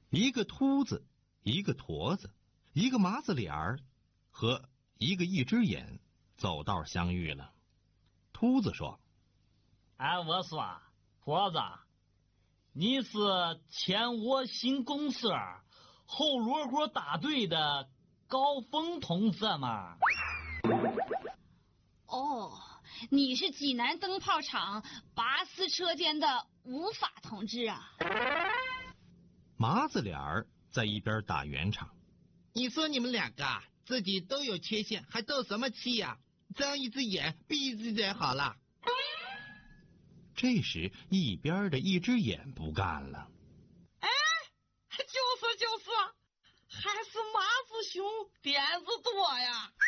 一个秃子，一个驼子，一个麻子脸儿和一个一只眼走道相遇了。秃子说： 我说驼子，你是前我新公社后罗锅大队的高峰同志吗？ 哦，你是济南灯泡厂拔丝车间的吴法同志啊。 麻子脸儿在一边打圆场： 你说你们两个自己都有缺陷，还斗什么气呀？睁一只眼闭一只眼好了。 这时一边的一只眼不干了： 就是，还是麻子兄点子多呀。